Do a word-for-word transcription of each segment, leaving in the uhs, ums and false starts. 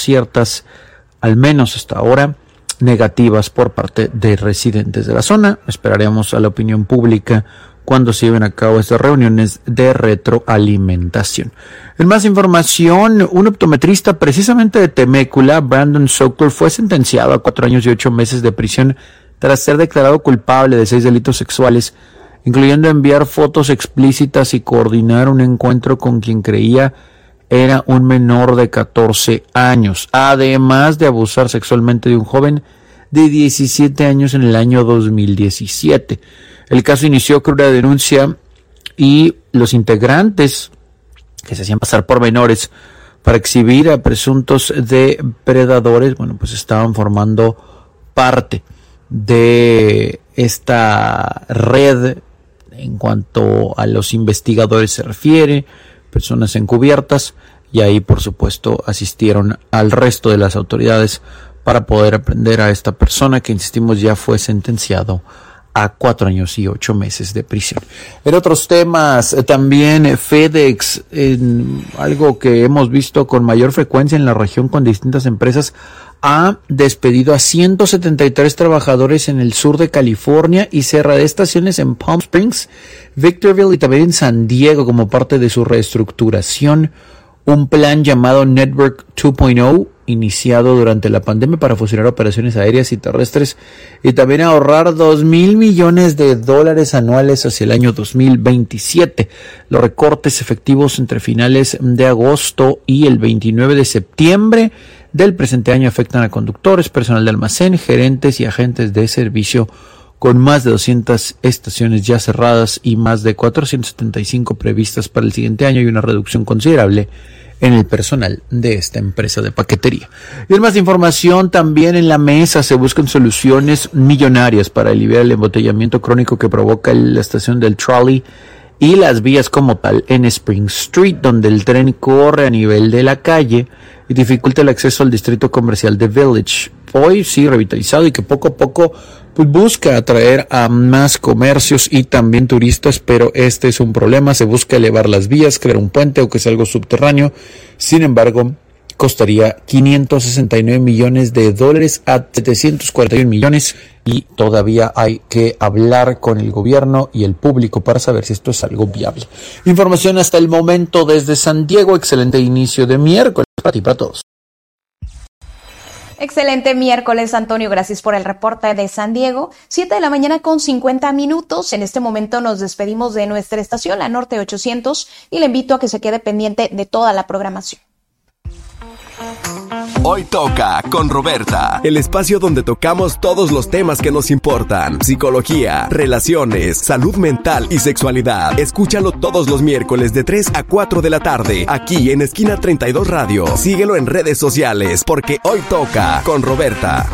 ciertas, al menos hasta ahora, negativas por parte de residentes de la zona. Esperaremos a la opinión pública cuando se lleven a cabo estas reuniones de retroalimentación. En más información, un optometrista precisamente de Temécula, Brandon Sokol, fue sentenciado a cuatro años y ocho meses de prisión tras ser declarado culpable de seis delitos sexuales, incluyendo enviar fotos explícitas y coordinar un encuentro con quien creía era un menor de catorce años, además de abusar sexualmente de un joven de diecisiete años en el año dos mil diecisiete. El caso inició con una denuncia y los integrantes que se hacían pasar por menores para exhibir a presuntos depredadores, bueno, pues estaban formando parte de esta red en cuanto a los investigadores se refiere, personas encubiertas, y ahí por supuesto asistieron al resto de las autoridades para poder aprender a esta persona que, insistimos, ya fue sentenciado a cuatro años y ocho meses de prisión. En otros temas, también FedEx, en algo que hemos visto con mayor frecuencia en la región con distintas empresas, ha despedido a ciento setenta y tres trabajadores en el sur de California y cerrará estaciones en Palm Springs, Victorville y también en San Diego como parte de su reestructuración. Un plan llamado Network dos punto cero, iniciado durante la pandemia para fusionar operaciones aéreas y terrestres y también ahorrar dos mil millones de dólares anuales hacia el año dos mil veintisiete. Los recortes efectivos entre finales de agosto y el veintinueve de septiembre del presente año afectan a conductores, personal de almacén, gerentes y agentes de servicio, con más de doscientas estaciones ya cerradas y más de cuatrocientas setenta y cinco previstas para el siguiente año y una reducción considerable en el personal de esta empresa de paquetería. Y en más información, también en la mesa se buscan soluciones millonarias para aliviar el embotellamiento crónico que provoca la estación del trolley y las vías como tal en Spring Street, donde el tren corre a nivel de la calle y dificulta el acceso al distrito comercial de Village. Hoy sí revitalizado y que poco a poco pues busca atraer a más comercios y también turistas, pero este es un problema. Se busca elevar las vías, crear un puente o que sea algo subterráneo. Sin embargo, costaría quinientos sesenta y nueve millones de dólares a setecientos cuarenta y uno millones y todavía hay que hablar con el gobierno y el público para saber si esto es algo viable. Información hasta el momento desde San Diego. Excelente inicio de miércoles para ti, para todos. Excelente miércoles, Antonio. Gracias por el reporte de San Diego. siete de la mañana con cincuenta minutos. En este momento nos despedimos de nuestra estación, la Norte ochocientos, y le invito a que se quede pendiente de toda la programación. Hoy toca con Roberta, el espacio donde tocamos todos los temas que nos importan: psicología, relaciones, salud mental y sexualidad. Escúchalo todos los miércoles de tres a cuatro de la tarde, aquí en Esquina treinta y dos Radio. Síguelo en redes sociales, porque hoy toca con Roberta.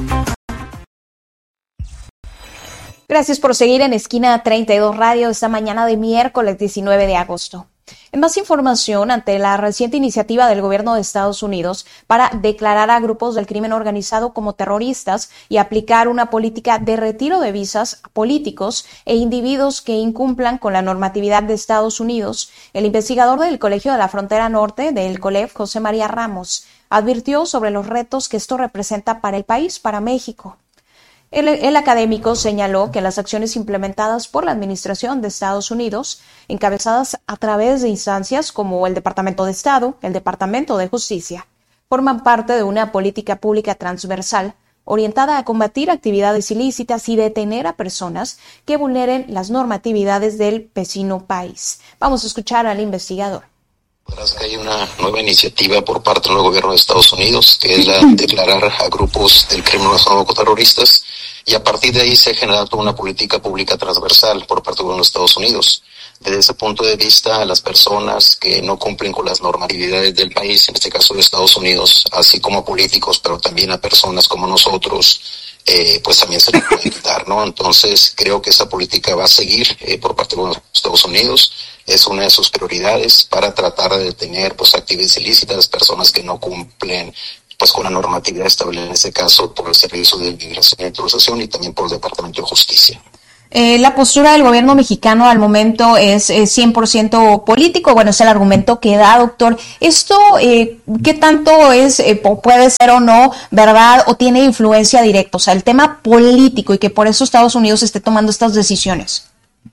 Gracias por seguir en Esquina treinta y dos Radio esta mañana de miércoles diecinueve de agosto. En más información, ante la reciente iniciativa del gobierno de Estados Unidos para declarar a grupos del crimen organizado como terroristas y aplicar una política de retiro de visas a políticos e individuos que incumplan con la normatividad de Estados Unidos, el investigador del Colegio de la Frontera Norte del COLEF, José María Ramos, advirtió sobre los retos que esto representa para el país, para México. El, el académico señaló que las acciones implementadas por la Administración de Estados Unidos, encabezadas a través de instancias como el Departamento de Estado, el Departamento de Justicia, forman parte de una política pública transversal orientada a combatir actividades ilícitas y detener a personas que vulneren las normatividades del vecino país. Vamos a escuchar al investigador. Que hay una nueva iniciativa por parte del gobierno de Estados Unidos, que es la de declarar a grupos del crimen organizado como terroristas, y a partir de ahí se ha generado toda una política pública transversal por parte del gobierno de Estados Unidos. Desde ese punto de vista, a las personas que no cumplen con las normatividades del país, en este caso de Estados Unidos, así como a políticos, pero también a personas como nosotros, eh, pues también se les puede quitar, ¿no? Entonces, creo que esa política va a seguir eh, por parte de los Estados Unidos. Es una de sus prioridades para tratar de detener pues actividades ilícitas, personas que no cumplen pues con la normatividad establecida en este caso por el Servicio de Migración y Naturalización y también por el Departamento de Justicia. Eh, la postura del gobierno mexicano al momento es eh, cien por ciento político. Bueno, es el argumento que da, doctor. ¿Esto eh, qué tanto es, eh, puede ser o no verdad o tiene influencia directa? O sea, el tema político y que por eso Estados Unidos esté tomando estas decisiones.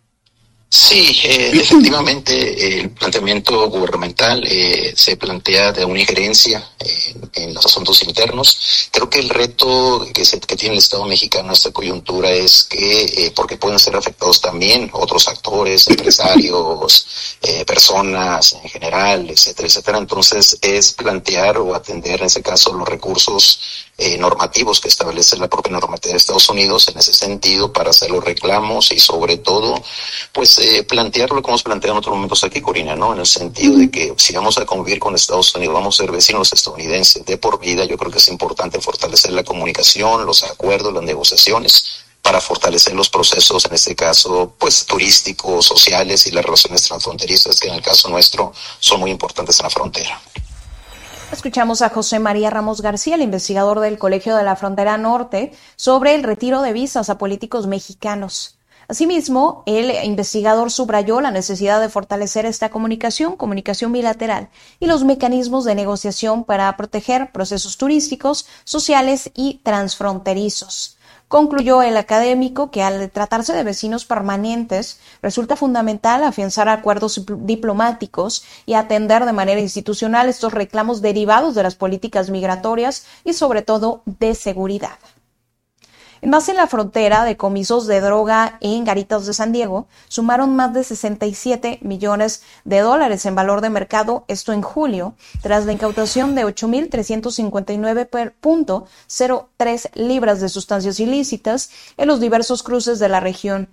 Sí, eh, efectivamente el planteamiento gubernamental eh, se plantea de una injerencia eh, en los asuntos internos. Creo que el reto que, se, que tiene el Estado mexicano en esta coyuntura es que, eh, porque pueden ser afectados también otros actores, empresarios, eh, personas en general, etcétera, etcétera. Entonces es plantear o atender en ese caso los recursos Eh, normativos que establece la propia normativa de Estados Unidos en ese sentido para hacer los reclamos y sobre todo pues eh, plantear lo que hemos planteado en otros momentos aquí, Corina, ¿no? En el sentido de que si vamos a convivir con Estados Unidos, vamos a ser vecinos estadounidenses de por vida. Yo creo que es importante fortalecer la comunicación, los acuerdos, las negociaciones para fortalecer los procesos, en este caso, pues turísticos, sociales y las relaciones transfronterizas que en el caso nuestro son muy importantes en la frontera. Escuchamos a José María Ramos García, el investigador del Colegio de la Frontera Norte, sobre el retiro de visas a políticos mexicanos. Asimismo, el investigador subrayó la necesidad de fortalecer esta comunicación, comunicación bilateral, y los mecanismos de negociación para proteger procesos turísticos, sociales y transfronterizos. Concluyó el académico que al tratarse de vecinos permanentes resulta fundamental afianzar acuerdos diplomáticos y atender de manera institucional estos reclamos derivados de las políticas migratorias y sobre todo de seguridad. En base en la frontera, decomisos de droga en Garitas de San Diego sumaron más de sesenta y siete millones de dólares en valor de mercado, esto en julio, tras la incautación de ocho mil trescientos cincuenta y nueve punto cero tres libras de sustancias ilícitas en los diversos cruces de la región.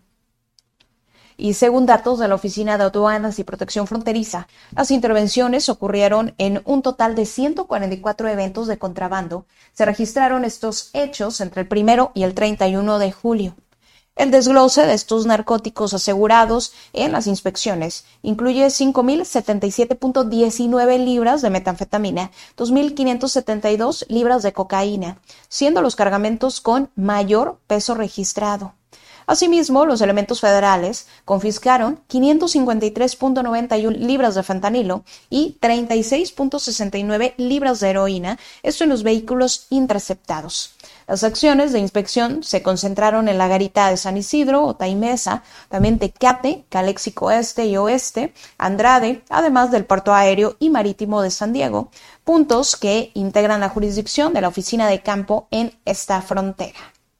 Y según datos de la Oficina de Aduanas y Protección Fronteriza, las intervenciones ocurrieron en un total de ciento cuarenta y cuatro eventos de contrabando. Se registraron estos hechos entre el primero y el treinta y uno de julio. El desglose de estos narcóticos asegurados en las inspecciones incluye cinco mil setenta y siete punto diecinueve libras de metanfetamina, dos mil quinientas setenta y dos libras de cocaína, siendo los cargamentos con mayor peso registrado. Asimismo, los elementos federales confiscaron quinientas cincuenta y tres punto noventa y uno libras de fentanilo y treinta y seis punto sesenta y nueve libras de heroína, esto en los vehículos interceptados. Las acciones de inspección se concentraron en la garita de San Isidro, Otaimesa, también Tecate, Calexico Este y Oeste, Andrade, además del puerto aéreo y marítimo de San Diego, puntos que integran la jurisdicción de la Oficina de Campo en esta frontera.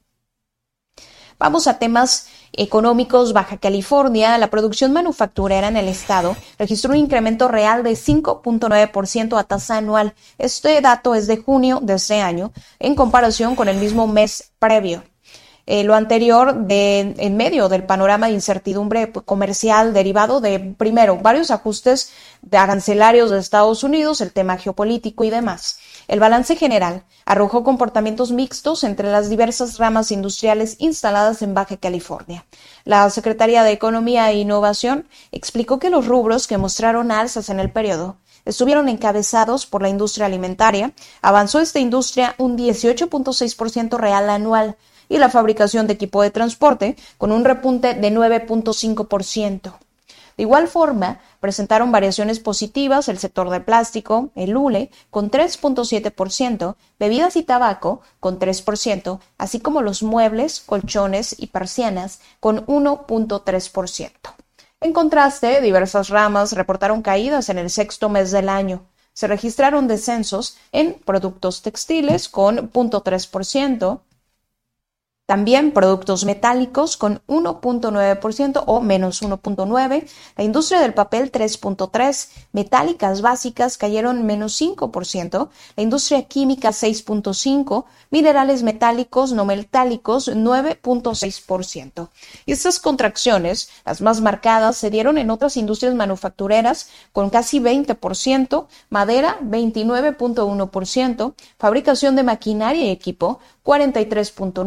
Vamos a temas económicos. Baja California, la producción manufacturera en el estado registró un incremento real de cinco punto nueve por ciento a tasa anual. Este dato es de junio de este año en comparación con el mismo mes previo. Eh, lo anterior de, en medio del panorama de incertidumbre comercial derivado de, primero, varios ajustes de arancelarios de Estados Unidos, el tema geopolítico y demás. El balance general arrojó comportamientos mixtos entre las diversas ramas industriales instaladas en Baja California. La Secretaría de Economía e Innovación explicó que los rubros que mostraron alzas en el periodo estuvieron encabezados por la industria alimentaria. Avanzó esta industria un dieciocho punto seis por ciento real anual, y la fabricación de equipo de transporte con un repunte de nueve punto cinco por ciento. De igual forma, presentaron variaciones positivas el sector del plástico, el hule, con tres punto siete por ciento, bebidas y tabaco, con tres por ciento, así como los muebles, colchones y persianas, con uno punto tres por ciento. En contraste, diversas ramas reportaron caídas en el sexto mes del año. Se registraron descensos en productos textiles, con cero punto tres por ciento, también productos metálicos con uno punto nueve por ciento o menos uno punto nueve por ciento, la industria del papel tres punto tres por ciento, metálicas básicas cayeron menos cinco por ciento, la industria química seis punto cinco por ciento, minerales metálicos no metálicos nueve punto seis por ciento. Y estas contracciones, las más marcadas, se dieron en otras industrias manufactureras con casi veinte por ciento, madera veintinueve punto uno por ciento, fabricación de maquinaria y equipo cuarenta y tres punto nueve por ciento,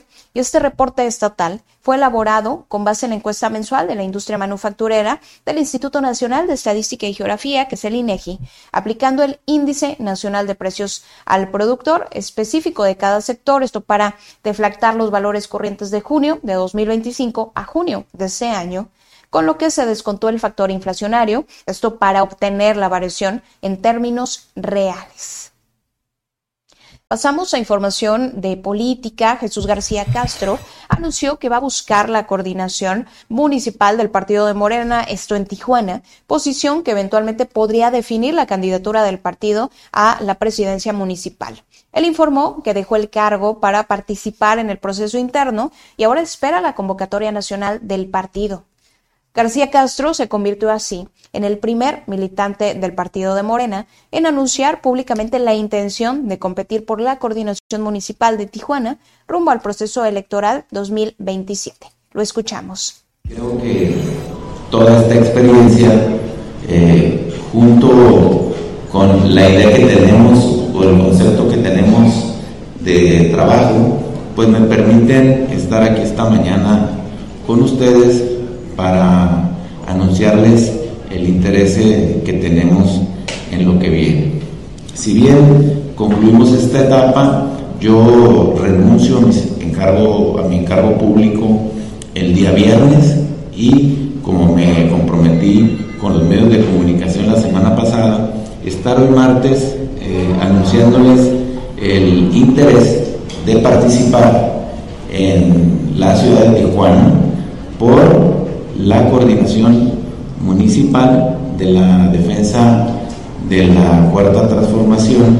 Y este reporte estatal fue elaborado con base en la encuesta mensual de la industria manufacturera del Instituto Nacional de Estadística y Geografía, que es el INEGI, aplicando el Índice Nacional de Precios al Productor específico de cada sector, esto para deflactar los valores corrientes de junio de dos mil veinticinco a junio de ese año, con lo que se descontó el factor inflacionario, esto para obtener la variación en términos reales. Pasamos a información de política. Jesús García Castro anunció que va a buscar la coordinación municipal del partido de Morena, esto en Tijuana, posición que eventualmente podría definir la candidatura del partido a la presidencia municipal. Él informó que dejó el cargo para participar en el proceso interno y ahora espera la convocatoria nacional del partido. García Castro se convirtió así en el primer militante del partido de Morena en anunciar públicamente la intención de competir por la coordinación municipal de Tijuana rumbo al proceso electoral dos mil veintisiete. Lo escuchamos. Creo que toda esta experiencia, eh, junto con la idea que tenemos o el concepto que tenemos de trabajo, pues me permiten estar aquí esta mañana con ustedes para anunciarles el interés que tenemos en lo que viene. Si bien concluimos esta etapa, yo renuncio a mi encargo, a mi encargo público el día viernes y, como me comprometí con los medios de comunicación la semana pasada, estar hoy martes eh, anunciándoles el interés de participar en la ciudad de Tijuana por la coordinación municipal de la defensa de la Cuarta Transformación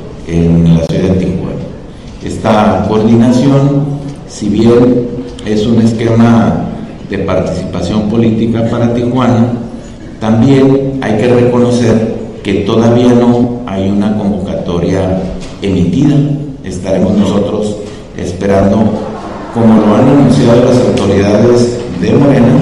en la ciudad de Tijuana. Esta coordinación, si bien es un esquema de participación política para Tijuana, también hay que reconocer que todavía no hay una convocatoria emitida. Estaremos nosotros esperando, como lo han anunciado las autoridades de Morena,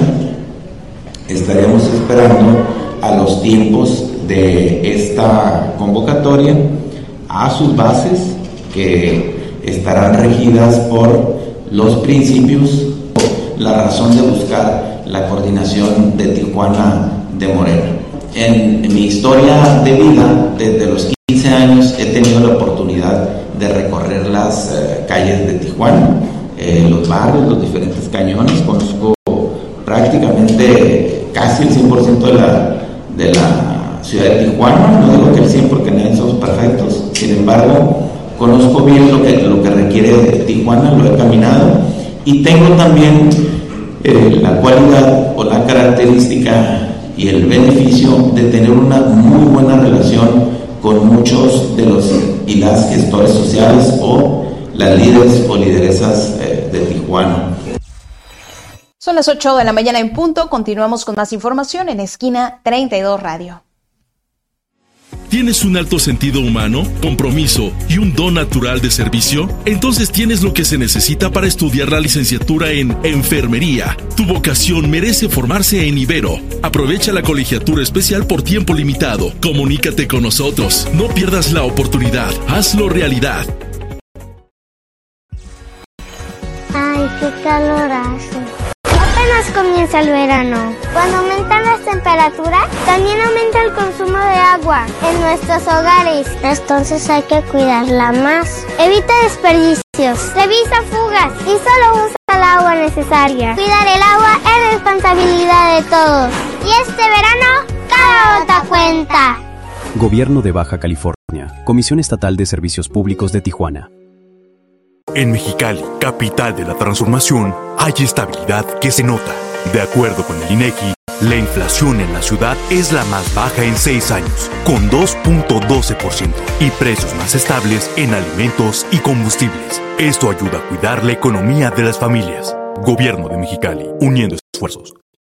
estaremos esperando a los tiempos de esta convocatoria, a sus bases que estarán regidas por los principios, la razón de buscar la coordinación de Tijuana de Morena. En, en mi historia de vida, desde los quince años, he tenido la oportunidad de recorrer las eh, calles de Tijuana, eh, los barrios, los diferentes cañones. Conozco prácticamente casi el cien por ciento de la, de la ciudad de Tijuana. No digo que el cien porque nadie somos perfectos, sin embargo conozco bien lo que, lo que requiere de Tijuana, lo he caminado y tengo también eh, la cualidad o la característica y el beneficio de tener una muy buena relación con muchos de los y las gestores sociales o las líderes o lideresas eh, de Tijuana. Son las ocho de la mañana en punto. Continuamos con más información en Esquina treinta y dos Radio. ¿Tienes un alto sentido humano, compromiso y un don natural de servicio? Entonces tienes lo que se necesita para estudiar la licenciatura en Enfermería. Tu vocación merece formarse en Ibero. Aprovecha la colegiatura especial por tiempo limitado. Comunícate con nosotros. No pierdas la oportunidad. Hazlo realidad. Ay, qué calor hace. Apenas comienza el verano. Cuando aumentan las temperaturas, también aumenta el consumo de agua en nuestros hogares. Entonces hay que cuidarla más. Evita desperdicios, revisa fugas y solo usa el agua necesaria. Cuidar el agua es responsabilidad de todos. Y este verano, cada gota cuenta. Gobierno de Baja California. Comisión Estatal de Servicios Públicos de Tijuana. En Mexicali, capital de la transformación, hay estabilidad que se nota. De acuerdo con el INEGI, la inflación en la ciudad es la más baja en seis años, con dos punto doce por ciento, y precios más estables en alimentos y combustibles. Esto ayuda a cuidar la economía de las familias. Gobierno de Mexicali, uniendo esfuerzos.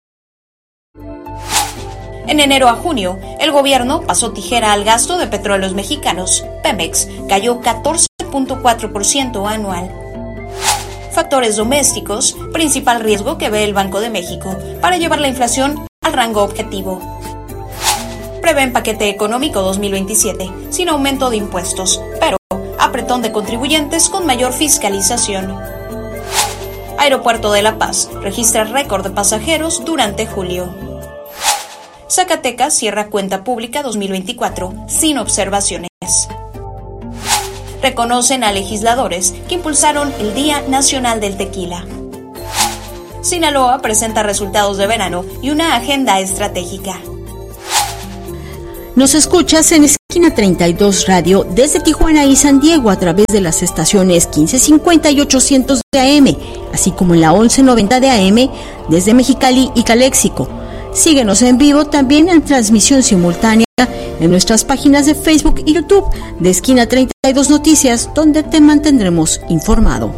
En enero a junio, el gobierno pasó tijera al gasto de petróleos mexicanos. Pemex cayó catorce punto cuatro por ciento anual. Factores domésticos, principal riesgo que ve el Banco de México para llevar la inflación al rango objetivo. Prevén paquete económico dos mil veintisiete, sin aumento de impuestos, pero apretón de contribuyentes con mayor fiscalización. Aeropuerto de La Paz registra récord de pasajeros durante julio. Zacatecas cierra cuenta pública dos mil veinticuatro sin observaciones. Reconocen a legisladores que impulsaron el Día Nacional del Tequila. Sinaloa presenta resultados de verano y una agenda estratégica. Nos escuchas en Esquina treinta y dos Radio desde Tijuana y San Diego a través de las estaciones quince cincuenta y ochocientos de A M, así como en la once noventa de A M desde Mexicali y Caléxico. Síguenos en vivo también en transmisión simultánea en nuestras páginas de Facebook y YouTube de Esquina treinta y dos Noticias, donde te mantendremos informado.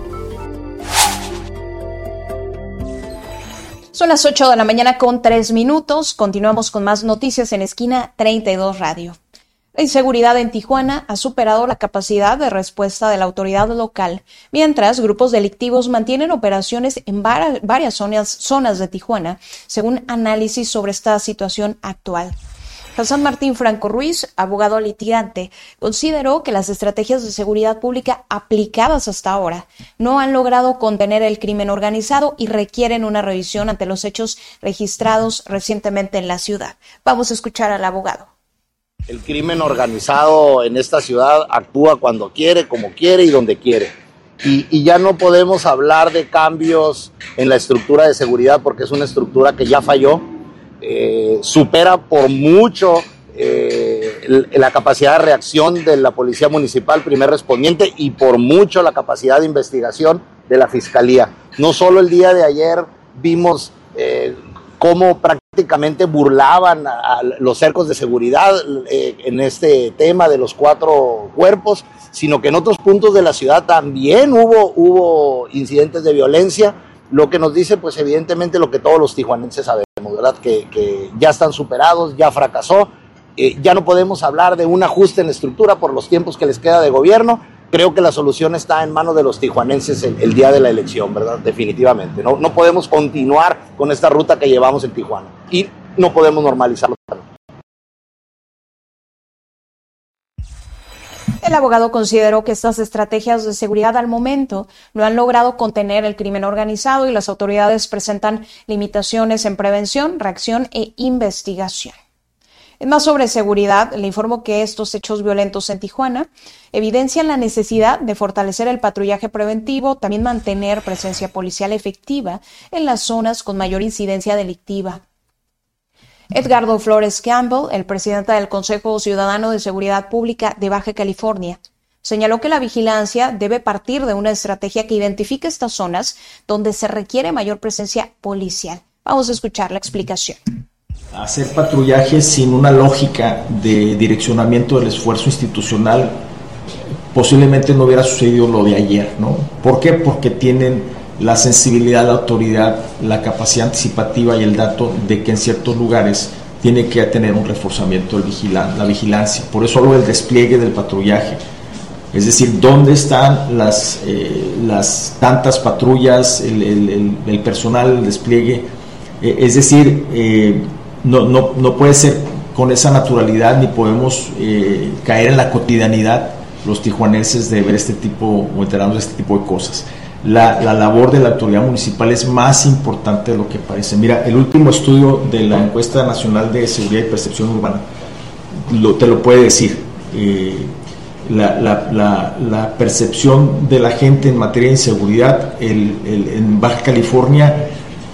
Son las ocho de la mañana con tres minutos. Continuamos con más noticias en Esquina treinta y dos Radio. La inseguridad en Tijuana ha superado la capacidad de respuesta de la autoridad local, mientras grupos delictivos mantienen operaciones en var- varias zonas, zonas de Tijuana, según análisis sobre esta situación actual. Hassan Martín Franco Ruiz, abogado litigante, consideró que las estrategias de seguridad pública aplicadas hasta ahora no han logrado contener el crimen organizado y requieren una revisión ante los hechos registrados recientemente en la ciudad. Vamos a escuchar al abogado. El crimen organizado en esta ciudad actúa cuando quiere, como quiere y donde quiere. Y, y ya no podemos hablar de cambios en la estructura de seguridad porque es una estructura que ya falló. Eh, supera por mucho eh, la capacidad de reacción de la Policía Municipal, primer respondiente, y por mucho la capacidad de investigación de la Fiscalía. No solo el día de ayer vimos eh, cómo prácticamente burlaban a, a los cercos de seguridad eh, en este tema de los cuatro cuerpos, sino que en otros puntos de la ciudad también hubo, hubo incidentes de violencia, lo que nos dice pues evidentemente lo que todos los tijuanenses sabemos, ¿verdad? Que, que ya están superados, ya fracasó, eh, ya no podemos hablar de un ajuste en la estructura por los tiempos que les queda de gobierno. Creo que la solución está en manos de los tijuanenses el, el día de la elección, ¿verdad? Definitivamente. No, no podemos continuar con esta ruta que llevamos en Tijuana y no podemos normalizarlo. El abogado consideró que estas estrategias de seguridad al momento no han logrado contener el crimen organizado y las autoridades presentan limitaciones en prevención, reacción e investigación. En más sobre seguridad, le informo que estos hechos violentos en Tijuana evidencian la necesidad de fortalecer el patrullaje preventivo, también mantener presencia policial efectiva en las zonas con mayor incidencia delictiva. Edgardo Flores Campbell, el presidente del Consejo Ciudadano de Seguridad Pública de Baja California, señaló que la vigilancia debe partir de una estrategia que identifique estas zonas donde se requiere mayor presencia policial. Vamos a escuchar la explicación. Hacer patrullaje sin una lógica de direccionamiento del esfuerzo institucional, posiblemente no hubiera sucedido lo de ayer, ¿no? ¿Por qué? Porque tienen la sensibilidad, la autoridad, la capacidad anticipativa y el dato de que en ciertos lugares tiene que tener un reforzamiento del vigilan- la vigilancia. Por eso hablo del despliegue del patrullaje. Es decir, ¿dónde están las, eh, las tantas patrullas, el, el, el, el personal, el despliegue? Eh, es decir, eh, no, no, no puede ser con esa naturalidad ni podemos eh, caer en la cotidianidad los tijuanenses de ver este tipo o enterarnos de este tipo de cosas. La, la labor de la autoridad municipal es más importante de lo que parece. Mira, el último estudio de la Encuesta Nacional de Seguridad y Percepción Urbana lo, te lo puede decir. Eh, la, la, la, la percepción de la gente en materia de inseguridad el, el, en Baja California,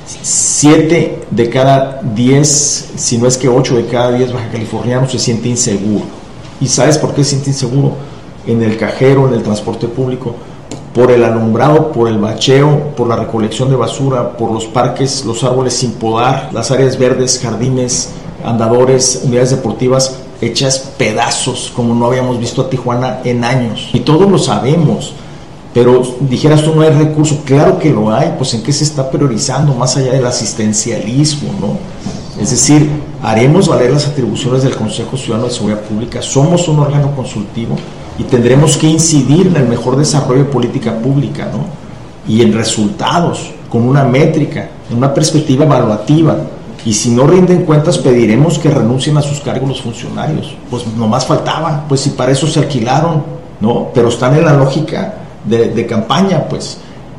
siete de cada diez, si no es que ocho de cada diez baja californianos se siente inseguro. ¿Y sabes por qué se siente inseguro? En el cajero, en el transporte público, por el alumbrado, por el bacheo, por la recolección de basura, por los parques, los árboles sin podar, las áreas verdes, jardines, andadores, unidades deportivas hechas pedazos como no habíamos visto a Tijuana en años. Y todos lo sabemos, pero dijeras tú no hay recurso, claro que lo hay, pues en qué se está priorizando más allá del asistencialismo, ¿no? Es decir, haremos valer las atribuciones del Consejo Ciudadano de Seguridad Pública, somos un órgano consultivo y tendremos que incidir en el mejor desarrollo de política pública, ¿no? Y en resultados, con una métrica, en una perspectiva evaluativa. Y si no rinden cuentas, pediremos que renuncien a sus cargos los funcionarios. Pues nomás faltaba, pues si para eso se alquilaron, ¿no? Pero están en la lógica de, de campaña, pues.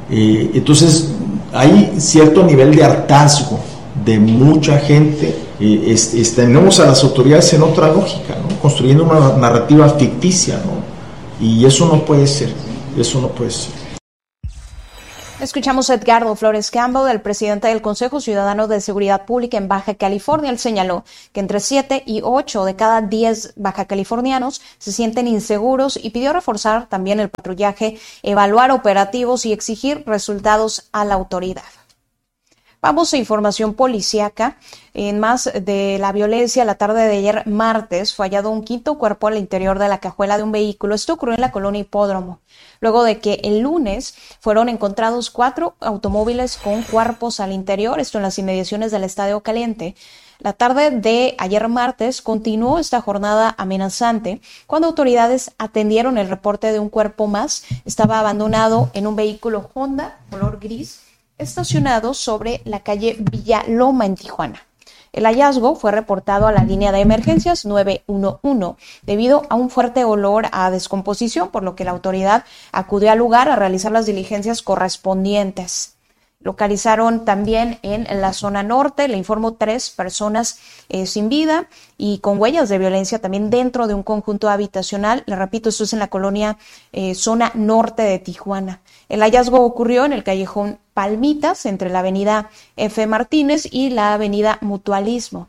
Eh, entonces, hay cierto nivel de hartazgo de mucha gente. Eh, es, es, tenemos a las autoridades en otra lógica, ¿no? Construyendo una narrativa ficticia, ¿no? Y eso no puede ser, eso no puede ser. Escuchamos a Edgardo Flores Campbell, el presidente del Consejo Ciudadano de Seguridad Pública en Baja California. Él señaló que entre siete y ocho de cada diez bajacalifornianos se sienten inseguros y pidió reforzar también el patrullaje, evaluar operativos y exigir resultados a la autoridad. Vamos a información policíaca. En más de la violencia, la tarde de ayer martes fue hallado un quinto cuerpo al interior de la cajuela de un vehículo. Esto ocurrió en la colonia Hipódromo, luego de que el lunes fueron encontrados cuatro automóviles con cuerpos al interior, esto en las inmediaciones del Estadio Caliente. La tarde de ayer martes continuó esta jornada amenazante cuando autoridades atendieron el reporte de un cuerpo más. Estaba abandonado en un vehículo Honda color gris estacionado sobre la calle Villaloma en Tijuana. El hallazgo fue reportado a la línea de emergencias nueve uno uno debido a un fuerte olor a descomposición, por lo que la autoridad acudió al lugar a realizar las diligencias correspondientes. Localizaron también en la zona norte, le informo, tres personas eh, sin vida y con huellas de violencia también dentro de un conjunto habitacional. Le repito, esto es en la colonia eh, zona norte de Tijuana. El hallazgo ocurrió en el callejón Palmitas, entre la avenida F. Martínez y la avenida Mutualismo.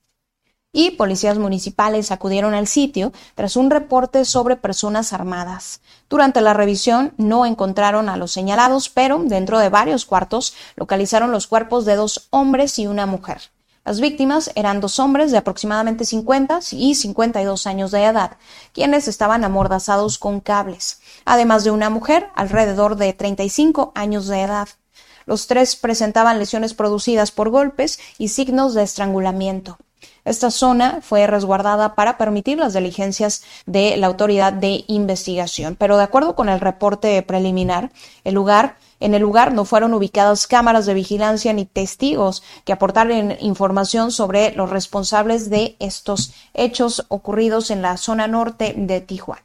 Y policías municipales acudieron al sitio tras un reporte sobre personas armadas. Durante la revisión no encontraron a los señalados, pero dentro de varios cuartos localizaron los cuerpos de dos hombres y una mujer. Las víctimas eran dos hombres de aproximadamente cincuenta y cincuenta y dos años de edad, quienes estaban amordazados con cables, además de una mujer alrededor de treinta y cinco años de edad. Los tres presentaban lesiones producidas por golpes y signos de estrangulamiento. Esta zona fue resguardada para permitir las diligencias de la autoridad de investigación, pero de acuerdo con el reporte preliminar, el lugar, en el lugar no fueron ubicadas cámaras de vigilancia ni testigos que aportaran información sobre los responsables de estos hechos ocurridos en la zona norte de Tijuana.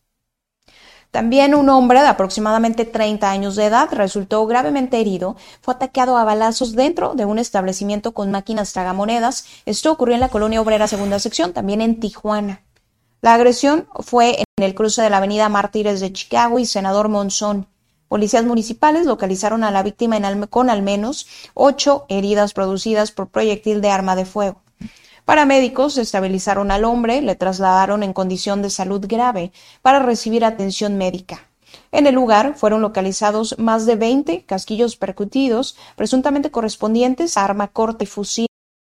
También un hombre de aproximadamente treinta años de edad resultó gravemente herido. Fue atacado a balazos dentro de un establecimiento con máquinas tragamonedas. Esto ocurrió en la colonia obrera segunda sección, también en Tijuana. La agresión fue en el cruce de la avenida Mártires de Chicago y Senador Monzón. Policías municipales localizaron a la víctima en al, con al menos ocho heridas producidas por proyectil de arma de fuego. Paramédicos estabilizaron al hombre, le trasladaron en condición de salud grave para recibir atención médica. En el lugar fueron localizados más de veinte casquillos percutidos, presuntamente correspondientes a arma corta y fusil.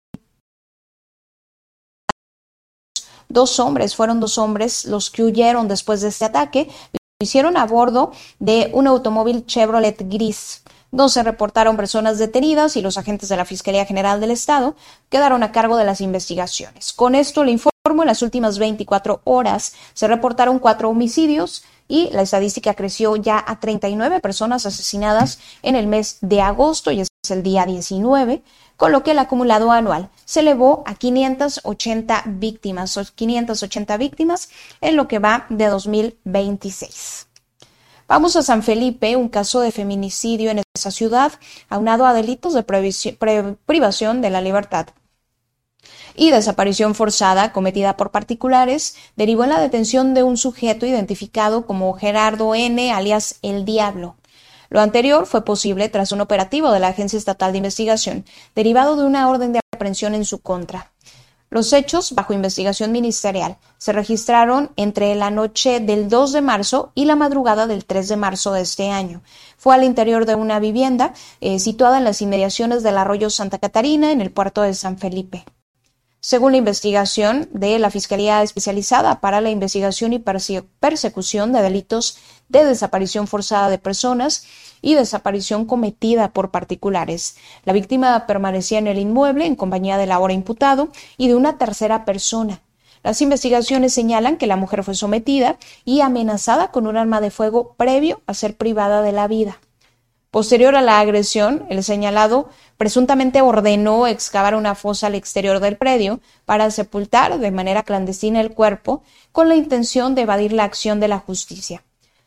Dos hombres, fueron dos hombres los que huyeron después de este ataque, lo hicieron a bordo de un automóvil Chevrolet gris. No se reportaron personas detenidas y los agentes de la Fiscalía General del Estado quedaron a cargo de las investigaciones. Con esto le informo, en las últimas veinticuatro horas se reportaron cuatro homicidios y la estadística creció ya a treinta y nueve personas asesinadas en el mes de agosto, y es el día diecinueve, con lo que el acumulado anual se elevó a quinientas ochenta víctimas, quinientas ochenta víctimas en lo que va de dos mil veintiséis. Vamos a San Felipe, un caso de feminicidio en esa ciudad, aunado a delitos de privación de la libertad y desaparición forzada cometida por particulares, derivó en la detención de un sujeto identificado como Gerardo N., alias El Diablo. Lo anterior fue posible tras un operativo de la Agencia Estatal de Investigación, derivado de una orden de aprehensión en su contra. Los hechos, bajo investigación ministerial, se registraron entre la noche del dos de marzo y la madrugada del tres de marzo de este año. Fue al interior de una vivienda eh, situada en las inmediaciones del arroyo Santa Catarina, en el puerto de San Felipe. Según la investigación de la Fiscalía Especializada para la Investigación y Perse- Persecución de Delitos de Desaparición Forzada de Personas y desaparición cometida por particulares, la víctima permanecía en el inmueble en compañía del ahora imputado y de una tercera persona. Las investigaciones señalan que la mujer fue sometida y amenazada con un arma de fuego previo a ser privada de la vida. Posterior a la agresión, el señalado presuntamente ordenó excavar una fosa al exterior del predio para sepultar de manera clandestina el cuerpo con la intención de evadir la acción de la justicia.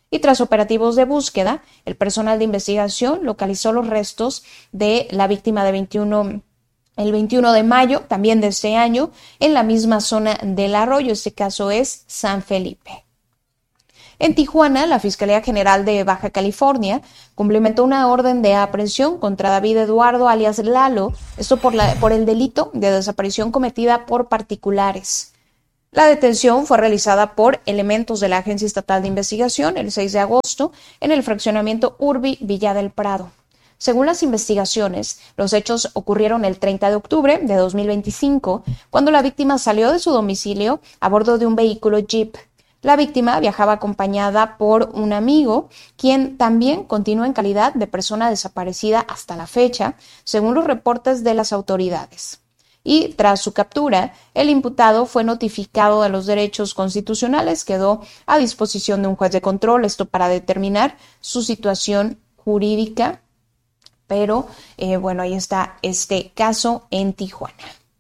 Y tras operativos de búsqueda, el personal de investigación localizó los restos de la víctima de veintiuno, el veintiuno de mayo, también de este año, en la misma zona del arroyo. Este caso es San Felipe. En Tijuana, la Fiscalía General de Baja California cumplimentó una orden de aprehensión contra David Eduardo alias Lalo, esto por, la, por el delito de desaparición cometida por particulares. La detención fue realizada por elementos de la Agencia Estatal de Investigación el seis de agosto en el fraccionamiento Urbi Villa del Prado. Según las investigaciones, los hechos ocurrieron el treinta de octubre de dos mil veinticinco, cuando la víctima salió de su domicilio a bordo de un vehículo Jeep. La víctima viajaba acompañada por un amigo, quien también continúa en calidad de persona desaparecida hasta la fecha, según los reportes de las autoridades. Y tras su captura, el imputado fue notificado de los derechos constitucionales, quedó a disposición de un juez de control, esto para determinar su situación jurídica, pero eh, bueno, ahí está este caso en Tijuana.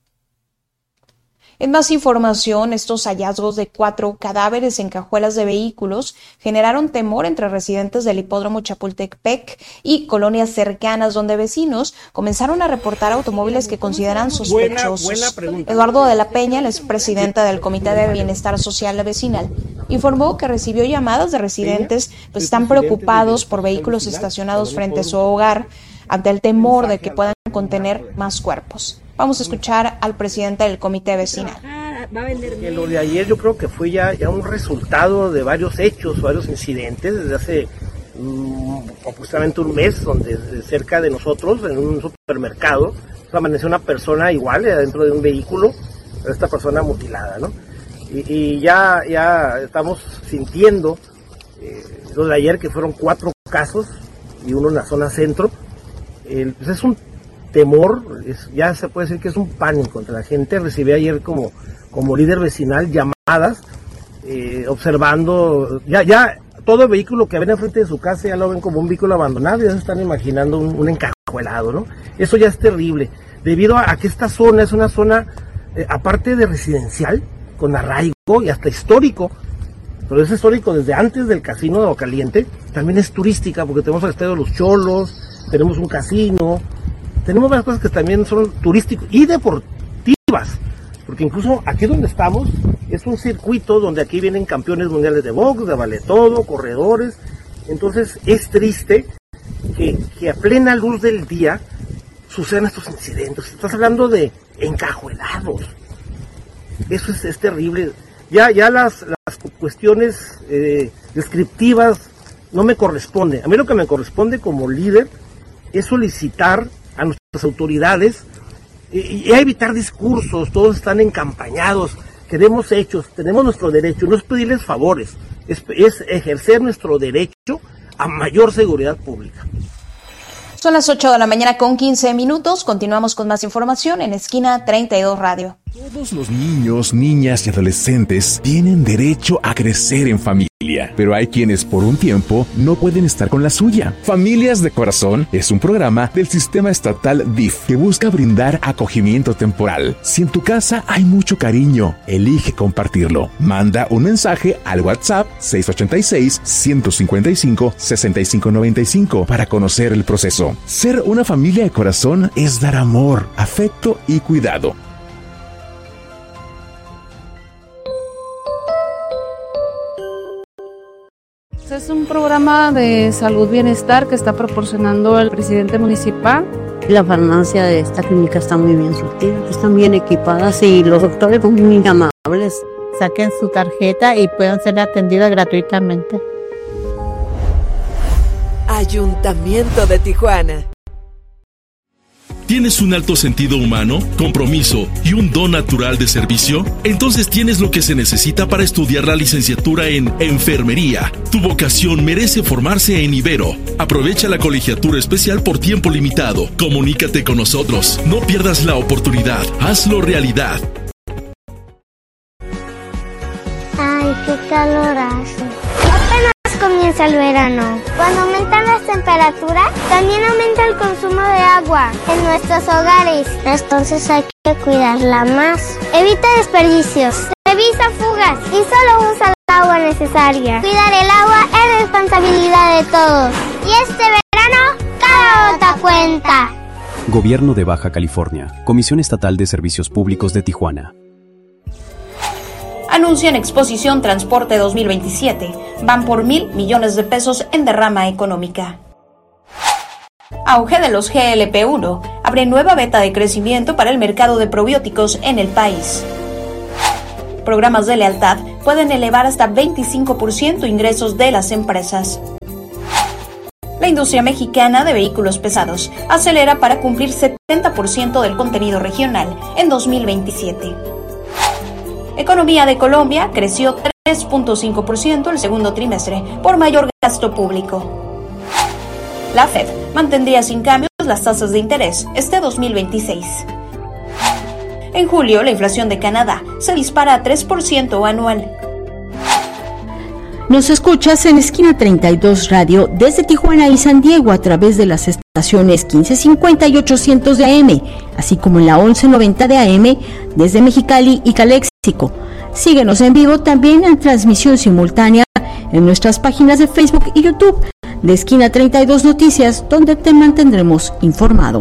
En más información, estos hallazgos de cuatro cadáveres en cajuelas de vehículos generaron temor entre residentes del hipódromo Chapultepec y colonias cercanas, donde vecinos comenzaron a reportar automóviles que consideran sospechosos. Buena, buena pregunta. Eduardo de la Peña, el expresidente del Comité de Bienestar Social Vecinal, informó que recibió llamadas de residentes pues están preocupados por vehículos estacionados frente a su hogar ante el temor de que puedan contener más cuerpos. Vamos a escuchar al presidente del comité vecinal. Que lo de ayer yo creo que fue ya, ya un resultado de varios hechos, varios incidentes desde hace um, aproximadamente un mes, donde cerca de nosotros, en un supermercado, amaneció una persona igual dentro de un vehículo, pero esta persona mutilada, ¿no? Y, y ya, ya estamos sintiendo eh, lo de ayer, que fueron cuatro casos y uno en la zona centro. Eh, pues es un temor, es, ya se puede decir que es un pánico entre la gente. Recibí ayer como, como líder vecinal llamadas, eh, observando, ya, ya todo el vehículo que ven enfrente de su casa ya lo ven como un vehículo abandonado, ya se están imaginando un, un encajuelado, ¿no? Eso ya es terrible, debido a, a que esta zona es una zona, eh, aparte de residencial, con arraigo y hasta histórico, pero es histórico desde antes del casino de Aguacaliente, también es turística, porque tenemos el Estadio de los Cholos, tenemos un casino, tenemos varias cosas que también son turísticas y deportivas, porque incluso aquí donde estamos es un circuito donde aquí vienen campeones mundiales de box, de vale todo, corredores. Entonces es triste que, que a plena luz del día sucedan estos incidentes. Estás hablando de encajuelados, eso es, es terrible. Ya, ya las, las cuestiones eh, descriptivas no me corresponden. A mí lo que me corresponde como líder es solicitar a nuestras autoridades y, y a evitar discursos. Todos están encampañados, queremos hechos, tenemos nuestro derecho, no es pedirles favores, es, es ejercer nuestro derecho a mayor seguridad pública. Son las ocho de la mañana con quince minutos, continuamos con más información en Esquina treinta y dos Radio. Todos los niños, niñas y adolescentes tienen derecho a crecer en familia, pero hay quienes por un tiempo no pueden estar con la suya. Familias de Corazón es un programa del sistema estatal D I F que busca brindar acogimiento temporal. Si en tu casa hay mucho cariño, elige compartirlo. Manda un mensaje al WhatsApp seis ocho seis, uno cinco cinco, seis cinco nueve cinco para conocer el proceso. Ser una familia de corazón es dar amor, afecto y cuidado. Es un programa de salud bienestar que está proporcionando el presidente municipal. La farmacia de esta clínica está muy bien surtida, están bien equipadas y los doctores son muy amables. Saquen su tarjeta y puedan ser atendidas gratuitamente. Ayuntamiento de Tijuana. ¿Tienes un alto sentido humano, compromiso y un don natural de servicio? Entonces tienes lo que se necesita para estudiar la licenciatura en Enfermería. Tu vocación merece formarse en Ibero. Aprovecha la colegiatura especial por tiempo limitado. Comunícate con nosotros. No pierdas la oportunidad. Hazlo realidad. Ay, qué calor hace. Apenas comienza el verano. Cuando aumentan las temperaturas, también aumenta el consumo de agua en nuestros hogares. Entonces hay que cuidarla más. Evita desperdicios. Revisa fugas y solo usa agua necesaria. Cuidar el agua es responsabilidad de todos. Y este verano, cada gota cuenta. Gobierno de Baja California. Comisión Estatal de Servicios Públicos de Tijuana. Anuncian Exposición Transporte dos mil veintisiete. Van por mil millones de pesos en derrama económica. Auge de los G L P uno. Abre nueva beta de crecimiento para el mercado de probióticos en el país. Programas de lealtad pueden elevar hasta veinticinco por ciento ingresos de las empresas. La industria mexicana de vehículos pesados acelera para cumplir setenta por ciento del contenido regional en dos mil veintisiete. Economía de Colombia creció tres punto cinco por ciento el segundo trimestre por mayor gasto público. La Fed mantendría sin cambios las tasas de interés este dos mil veintiséis. En julio, la inflación de Canadá se dispara a tres por ciento anual. Nos escuchas en Esquina treinta y dos Radio desde Tijuana y San Diego a través de las estaciones quince cincuenta y ochocientos de A M, así como en la once noventa de A M desde Mexicali y Calexico. Síguenos en vivo también en transmisión simultánea en nuestras páginas de Facebook y YouTube de Esquina treinta y dos Noticias, donde te mantendremos informado.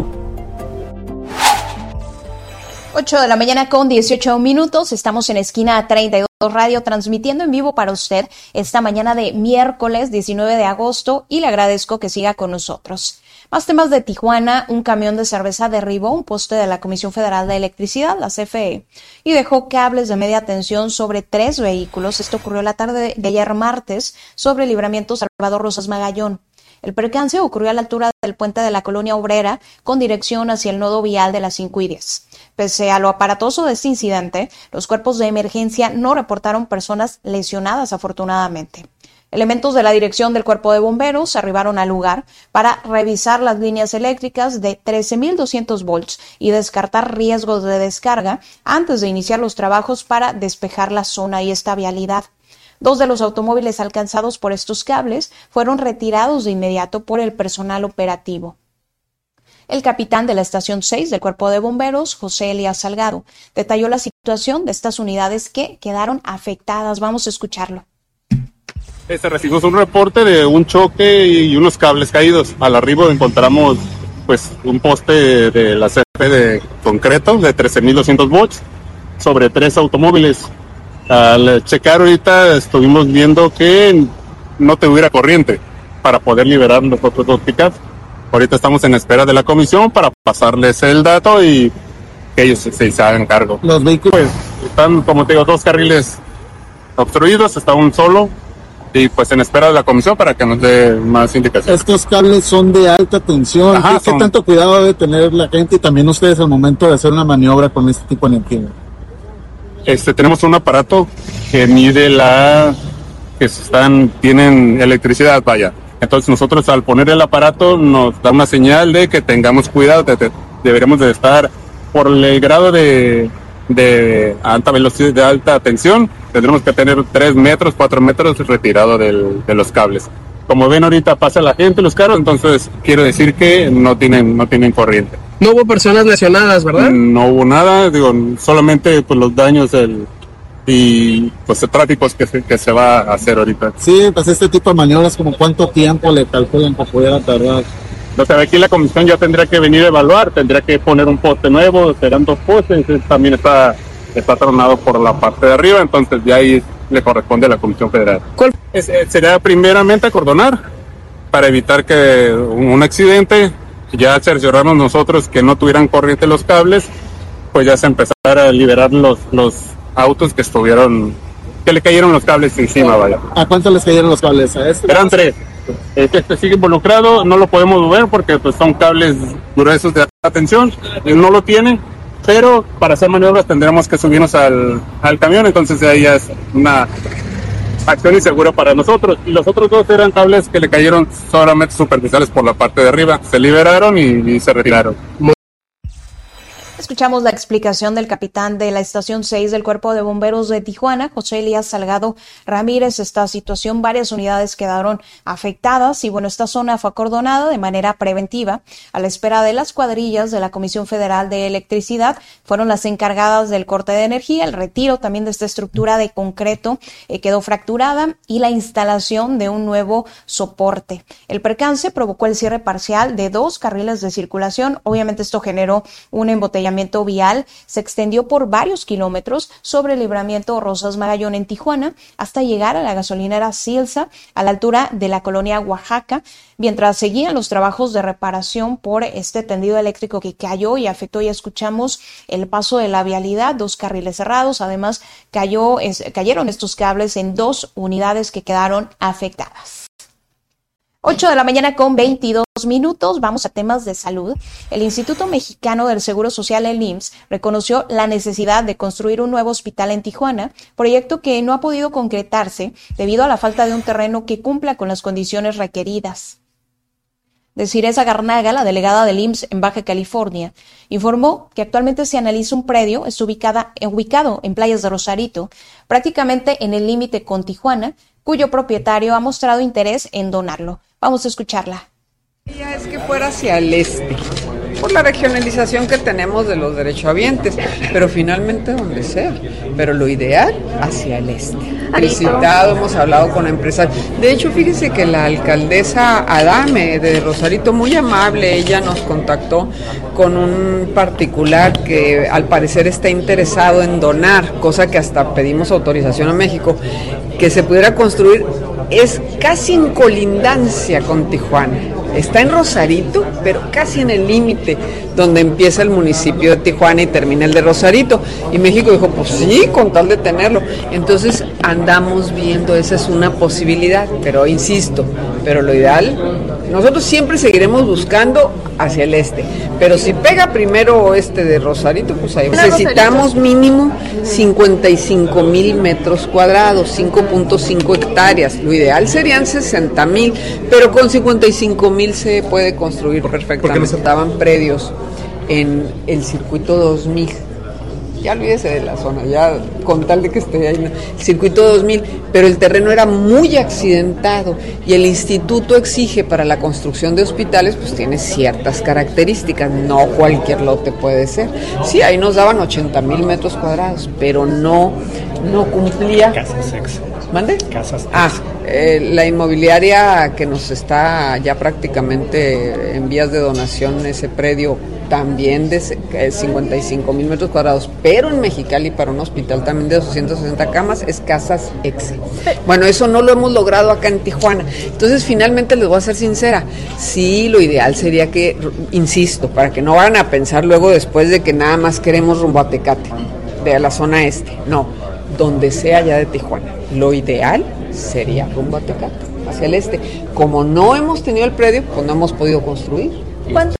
ocho de la mañana con dieciocho minutos, estamos en Esquina treinta y dos Radio transmitiendo en vivo para usted esta mañana de miércoles diecinueve de agosto y le agradezco que siga con nosotros. Más temas de Tijuana. Un camión de cerveza derribó un poste de la Comisión Federal de Electricidad, la C F E, y dejó cables de media tensión sobre tres vehículos. Esto ocurrió la tarde de ayer martes sobre el libramiento Salvador Rosas Magallón. El percance ocurrió a la altura del puente de la Colonia Obrera con dirección hacia el nodo vial de las cinco y diez. Pese a lo aparatoso de este incidente, los cuerpos de emergencia no reportaron personas lesionadas afortunadamente. Elementos de la dirección del Cuerpo de Bomberos arribaron al lugar para revisar las líneas eléctricas de trece mil doscientos volts y descartar riesgos de descarga antes de iniciar los trabajos para despejar la zona y esta vialidad. Dos de los automóviles alcanzados por estos cables fueron retirados de inmediato por el personal operativo. El capitán de la estación seis del Cuerpo de Bomberos, José Elías Salgado, detalló la situación de estas unidades que quedaron afectadas. Vamos a escucharlo. Este, recibimos un reporte de un choque y unos cables caídos. Al arribo encontramos pues un poste de la C F E de concreto de trece mil doscientos volts sobre tres automóviles. Al checar ahorita estuvimos viendo que no tuviera corriente para poder liberar los otros dos pickups. Ahorita estamos en espera de la comisión para pasarles el dato y que ellos se, se hagan cargo. Los vehículos pues, están, como te digo, dos carriles obstruidos, está un solo. Y pues en espera de la comisión para que nos dé más indicaciones. Estos cables son de alta tensión. Ajá, ¿Qué, son... ¿Qué tanto cuidado debe tener la gente y también ustedes al momento de hacer una maniobra con este tipo de energía? Este, tenemos un aparato que mide la... que están, tienen electricidad, vaya. Entonces nosotros al poner el aparato nos da una señal de que tengamos cuidado, de, de, deberemos de estar por el grado de... de alta velocidad, de alta tensión, tendremos que tener tres metros, cuatro metros retirado del, de los cables. Como ven ahorita pasa la gente, los carros, entonces quiero decir que no tienen, no tienen corriente. No hubo personas lesionadas, ¿verdad? No hubo nada, digo, solamente pues los daños del, y pues el tráfico que se, que se va a hacer ahorita. Sí, pues este tipo de maniobras, ¿como cuánto tiempo le calculan para poder tardar? No sé, aquí la comisión ya tendría que venir a evaluar, tendría que poner un poste nuevo, serán dos postes, también está, está tronado por la parte de arriba, entonces ya ahí le corresponde a la Comisión Federal. ¿Cuál? Es, eh, sería primeramente acordonar para evitar que un, un accidente, ya cerciorarnos nosotros que no tuvieran corriente los cables, pues ya se empezara a liberar los, los autos que estuvieron, que le cayeron los cables encima, vaya. ¿A cuánto les cayeron los cables? ¿A este? Eran tres. Este, este sigue involucrado, no lo podemos mover porque pues son cables gruesos de alta tensión, no lo tiene, pero para hacer maniobras tendremos que subirnos al, al camión, entonces ahí ya es una acción insegura para nosotros. Y los otros dos eran cables que le cayeron solamente superficiales por la parte de arriba, se liberaron y, y se retiraron. Escuchamos la explicación del capitán de la estación seis del Cuerpo de Bomberos de Tijuana, José Elías Salgado Ramírez. Esta situación, varias unidades quedaron afectadas y bueno, esta zona fue acordonada de manera preventiva a la espera de las cuadrillas de la Comisión Federal de Electricidad. Fueron las encargadas del corte de energía, el retiro también de esta estructura de concreto eh, quedó fracturada y la instalación de un nuevo soporte. El percance provocó el cierre parcial de dos carriles de circulación. Obviamente esto generó un embotellamiento vial, se extendió por varios kilómetros sobre el libramiento Rosas Magallón en Tijuana hasta llegar a la gasolinera Silsa a la altura de la colonia Oaxaca, mientras seguían los trabajos de reparación por este tendido eléctrico que cayó y afectó. Ya escuchamos el paso de la vialidad, dos carriles cerrados, además cayó, es, cayeron estos cables en dos unidades que quedaron afectadas. ocho de la mañana con veintidós minutos, vamos a temas de salud. El Instituto Mexicano del Seguro Social, el I M S S, reconoció la necesidad de construir un nuevo hospital en Tijuana, proyecto que no ha podido concretarse debido a la falta de un terreno que cumpla con las condiciones requeridas. Desiree Sagarnaga, la delegada del I M S S en Baja California, informó que actualmente se analiza un predio, es ubicada, ubicado en Playas de Rosarito, prácticamente en el límite con Tijuana, cuyo propietario ha mostrado interés en donarlo. Vamos a escucharla. Es que fuera hacia el este, por la regionalización que tenemos de los derechohabientes, pero finalmente donde sea, pero lo ideal hacia el este. Visitado, hemos hablado con empresarios. De hecho, fíjese que la alcaldesa Adame de Rosarito, muy amable, ella nos contactó con un particular que al parecer está interesado en donar, cosa que hasta pedimos autorización a México, que se pudiera construir, es casi en colindancia con Tijuana. Está en Rosarito, pero casi en el límite donde empieza el municipio de Tijuana y termina el de Rosarito. Y México dijo, pues sí, con tal de tenerlo. Entonces andamos viendo, esa es una posibilidad, pero insisto, pero lo ideal, nosotros siempre seguiremos buscando hacia el este, pero si pega primero este de Rosarito, pues ahí necesitamos mínimo cincuenta y cinco mil metros cuadrados, cinco punto cinco hectáreas. Lo ideal serían sesenta mil, pero con cincuenta y cinco mil se puede construir perfectamente. Estaban predios en el circuito dos mil. Ya olvídese de la zona, ya con tal de que esté ahí, el circuito dos mil, pero el terreno era muy accidentado y el instituto exige para la construcción de hospitales, pues tiene ciertas características, no cualquier lote puede ser. Sí, ahí nos daban ochenta mil metros cuadrados, pero no, no cumplía. Casas ex. ¿Mande? Casas Ah, eh, la inmobiliaria que nos está ya prácticamente en vías de donación, ese predio también de cincuenta y cinco mil metros cuadrados, pero en Mexicali para un hospital también de doscientas sesenta camas, es Casas Exe. Bueno, eso no lo hemos logrado acá en Tijuana. Entonces, finalmente les voy a ser sincera, sí, lo ideal sería que, insisto, para que no vayan a pensar luego después de que nada más queremos rumbo a Tecate, de la zona este, no, donde sea ya de Tijuana. Lo ideal sería rumbo a Tecate, hacia el este. Como no hemos tenido el predio, pues no hemos podido construir. ¿Cuánto?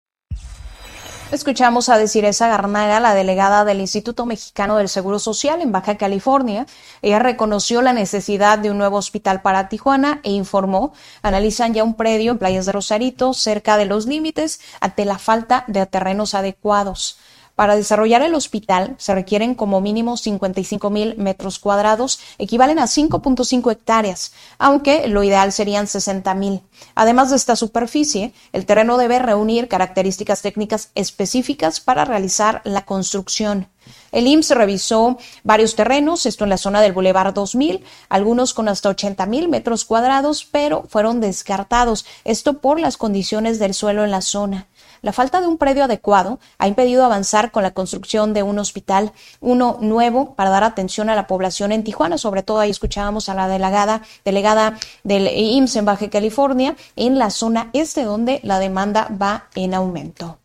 Escuchamos a Desiree Sagarnaga, la delegada del Instituto Mexicano del Seguro Social en Baja California. Ella reconoció la necesidad de un nuevo hospital para Tijuana e informó, analizan ya un predio en Playas de Rosarito, cerca de los límites, ante la falta de terrenos adecuados. Para desarrollar el hospital se requieren como mínimo cincuenta y cinco mil metros cuadrados, equivalen a cinco punto cinco hectáreas, aunque lo ideal serían sesenta mil. Además de esta superficie, el terreno debe reunir características técnicas específicas para realizar la construcción. El I M S S revisó varios terrenos, esto en la zona del Boulevard dos mil, algunos con hasta ochenta mil metros cuadrados, pero fueron descartados, esto por las condiciones del suelo en la zona. La falta de un predio adecuado ha impedido avanzar con la construcción de un hospital, uno nuevo, para dar atención a la población en Tijuana. Sobre todo ahí escuchábamos a la delegada, delegada del I M S S en Baja California, en la zona este, donde la demanda va en aumento.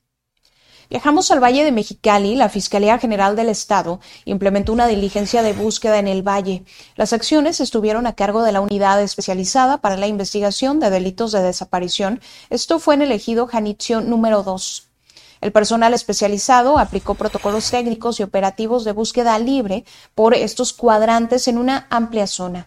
Viajamos al Valle de Mexicali. La Fiscalía General del Estado implementó una diligencia de búsqueda en el Valle. Las acciones estuvieron a cargo de la Unidad Especializada para la Investigación de Delitos de Desaparición. Esto fue en el ejido Janitzio número dos. El personal especializado aplicó protocolos técnicos y operativos de búsqueda libre por estos cuadrantes en una amplia zona.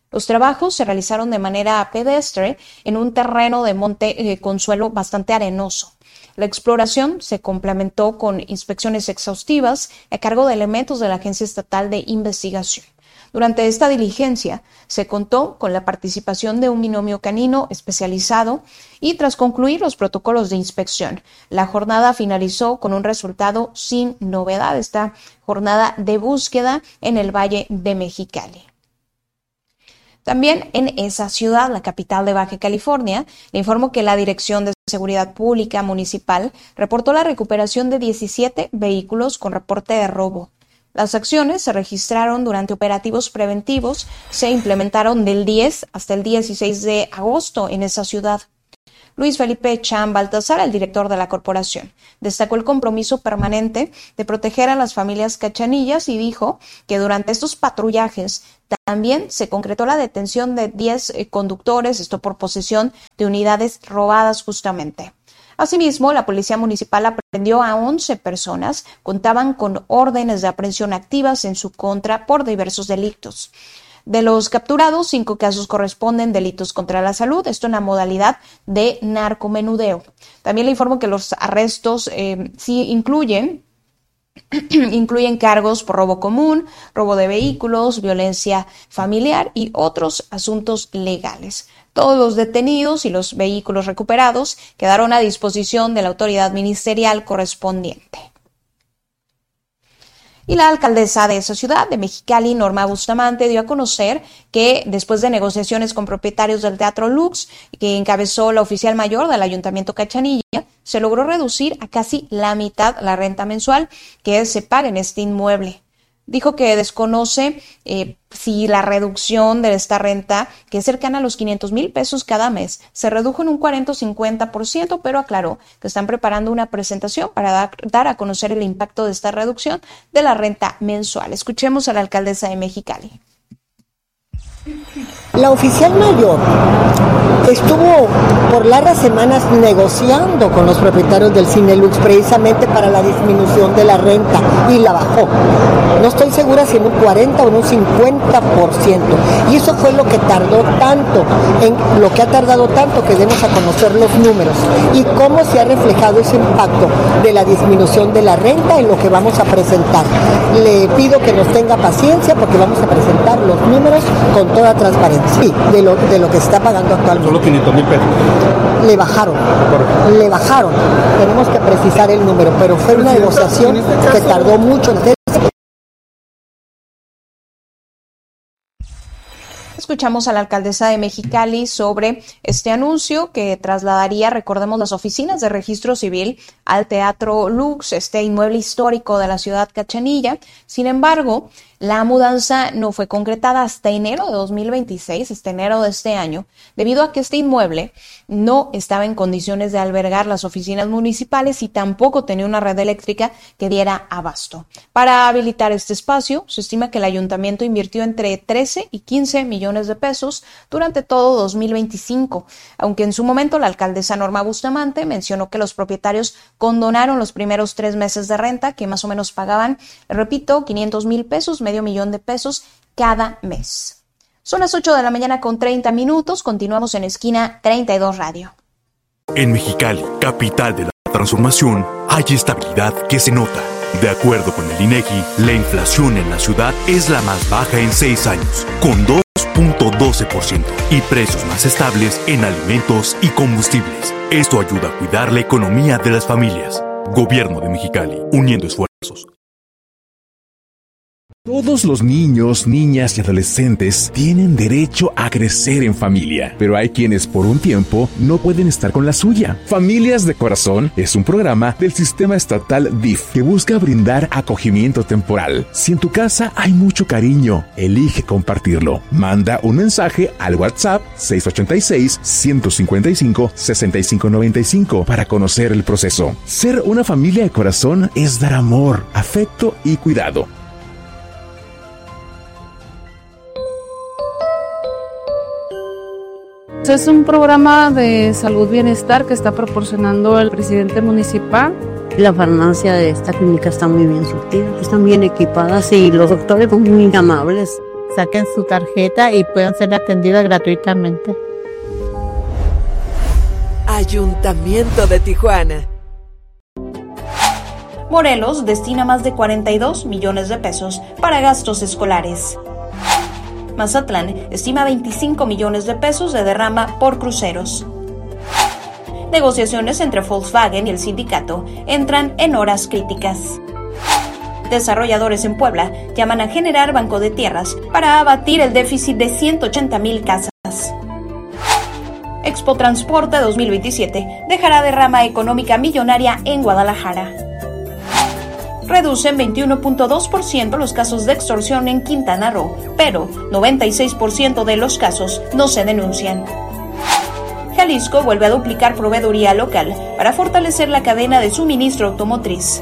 Los trabajos se realizaron de manera pedestre en un terreno de monte eh, con suelo bastante arenoso. La exploración se complementó con inspecciones exhaustivas a cargo de elementos de la Agencia Estatal de Investigación. Durante esta diligencia se contó con la participación de un binomio canino especializado y tras concluir los protocolos de inspección, la jornada finalizó con un resultado sin novedad, esta jornada de búsqueda en el Valle de Mexicali. También en esa ciudad, la capital de Baja California, le informo que la Dirección de Seguridad Pública Municipal reportó la recuperación de diecisiete vehículos con reporte de robo. Las acciones se registraron durante operativos preventivos, se implementaron del diez hasta el dieciséis de agosto en esa ciudad. Luis Felipe Chan Baltasar, el director de la corporación, destacó el compromiso permanente de proteger a las familias cachanillas y dijo que durante estos patrullajes también se concretó la detención de diez conductores, esto por posesión de unidades robadas justamente. Asimismo, la Policía Municipal aprehendió a once personas, contaban con órdenes de aprehensión activas en su contra por diversos delitos. De los capturados, cinco casos corresponden delitos contra la salud, esto en la modalidad de narcomenudeo. También le informo que los arrestos eh, sí incluyen, incluyen cargos por robo común, robo de vehículos, violencia familiar y otros asuntos legales. Todos los detenidos y los vehículos recuperados quedaron a disposición de la autoridad ministerial correspondiente. Y la alcaldesa de esa ciudad, de Mexicali, Norma Bustamante, dio a conocer que después de negociaciones con propietarios del Teatro Lux, que encabezó la oficial mayor del Ayuntamiento Cachanilla, se logró reducir a casi la mitad la renta mensual que se paga en este inmueble. Dijo que desconoce eh, si la reducción de esta renta, que es cercana a los quinientos mil pesos cada mes, se redujo en un cuarenta o cincuenta por ciento, pero aclaró que están preparando una presentación para dar, dar a conocer el impacto de esta reducción de la renta mensual. Escuchemos a la alcaldesa de Mexicali. La oficial mayor estuvo por largas semanas negociando con los propietarios del Cine Lux precisamente para la disminución de la renta y la bajó. No estoy segura si en un cuarenta o en un cincuenta por ciento. Y eso fue lo que tardó tanto, en lo que ha tardado tanto que demos a conocer los números y cómo se ha reflejado ese impacto de la disminución de la renta en lo que vamos a presentar. Le pido que nos tenga paciencia porque vamos a presentar los números con toda transparencia. Sí, de lo, de lo que se está pagando actualmente. Solo quinientos mil pesos. Le bajaron, Correcto. le bajaron. Tenemos que precisar el número, pero fue una negociación en este caso, que tardó mucho en hacer. Escuchamos a la alcaldesa de Mexicali sobre este anuncio que trasladaría, recordemos, las oficinas de registro civil al Teatro Lux, este inmueble histórico de la ciudad Cachanilla. Sin embargo, la mudanza no fue concretada hasta enero de dos mil veintiséis, hasta enero de este año, debido a que este inmueble no estaba en condiciones de albergar las oficinas municipales y tampoco tenía una red eléctrica que diera abasto. Para habilitar este espacio, se estima que el ayuntamiento invirtió entre trece y quince millones de pesos durante todo dos mil veinticinco, aunque en su momento la alcaldesa Norma Bustamante mencionó que los propietarios condonaron los primeros tres meses de renta, que más o menos pagaban, repito, quinientos mil pesos, medio millón de pesos cada mes. Son las ocho de la mañana con treinta minutos, continuamos en Esquina treinta y dos Radio. En Mexicali, capital de la transformación, hay estabilidad que se nota. De acuerdo con el INEGI, la inflación en la ciudad es la más baja en seis años, con dos punto doce por ciento, y precios más estables en alimentos y combustibles. Esto ayuda a cuidar la economía de las familias. Gobierno de Mexicali, uniendo esfuerzos. Todos los niños, niñas y adolescentes tienen derecho a crecer en familia, pero hay quienes por un tiempo no pueden estar con la suya. Familias de Corazón es un programa del sistema estatal D I F que busca brindar acogimiento temporal. Si en tu casa hay mucho cariño, elige compartirlo. Manda un mensaje al WhatsApp seis ocho seis, uno cinco cinco, seis cinco nueve cinco para conocer el proceso. Ser una familia de corazón es dar amor, afecto y cuidado. Es un programa de salud bienestar que está proporcionando el presidente municipal. La farmacia de esta clínica está muy bien surtida, están bien equipadas y los doctores son muy amables. saquen su tarjeta y puedan ser atendidas gratuitamente. Ayuntamiento de Tijuana. Morelos destina más de cuarenta y dos millones de pesos para gastos escolares. Mazatlán estima veinticinco millones de pesos de derrama por cruceros. Negociaciones entre Volkswagen y el sindicato entran en horas críticas. Desarrolladores en Puebla llaman a generar banco de tierras para abatir el déficit de ciento ochenta mil casas. Expo Transporte dos mil veintisiete dejará derrama económica millonaria en Guadalajara. Reducen veintiuno punto dos por ciento los casos de extorsión en Quintana Roo, pero noventa y seis por ciento de los casos no se denuncian. Jalisco vuelve a duplicar proveeduría local para fortalecer la cadena de suministro automotriz.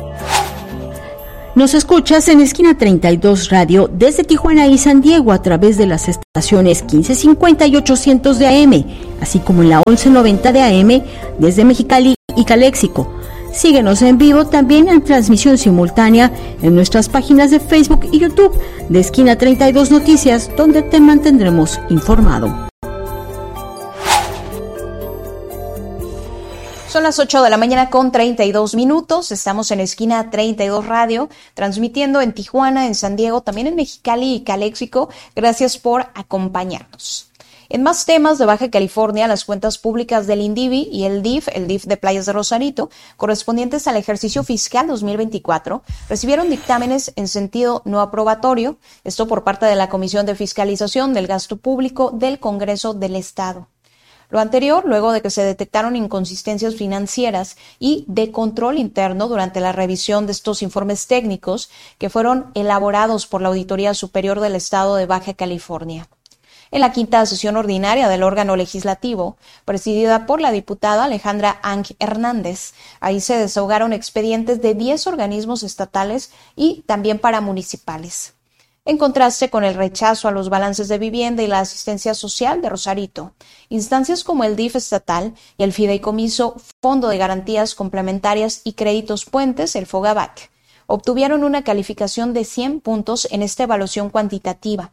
Nos escuchas en Esquina treinta y dos Radio desde Tijuana y San Diego a través de las estaciones quince cincuenta y ochocientos de A M, así como en la once noventa de A M desde Mexicali y Caléxico. Síguenos en vivo también en transmisión simultánea en nuestras páginas de Facebook y YouTube de Esquina treinta y dos Noticias, donde te mantendremos informado. Son las ocho de la mañana con treinta y dos minutos. Estamos en Esquina treinta y dos Radio, transmitiendo en Tijuana, en San Diego, también en Mexicali y Caléxico. Gracias por acompañarnos. En más temas de Baja California, las cuentas públicas del INDIVI y el D I F, el D I F de Playas de Rosarito, correspondientes al ejercicio fiscal dos mil veinticuatro, recibieron dictámenes en sentido no aprobatorio, esto por parte de la Comisión de Fiscalización del Gasto Público del Congreso del Estado. Lo anterior, luego de que se detectaron inconsistencias financieras y de control interno durante la revisión de estos informes técnicos que fueron elaborados por la Auditoría Superior del Estado de Baja California. En la quinta sesión ordinaria del órgano legislativo, presidida por la diputada Alejandra Ang Hernández, ahí se desahogaron expedientes de diez organismos estatales y también paramunicipales. En contraste con el rechazo a los balances de vivienda y la asistencia social de Rosarito, instancias como el D I F estatal y el Fideicomiso Fondo de Garantías Complementarias y Créditos Puentes, el FOGABAC, obtuvieron una calificación de cien puntos en esta evaluación cuantitativa.